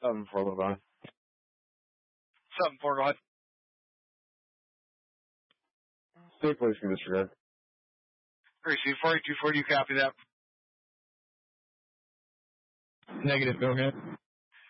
7-4, move on. 7-4, go ahead. State police can disregard. Receive 4240, you copy that? Negative, go ahead.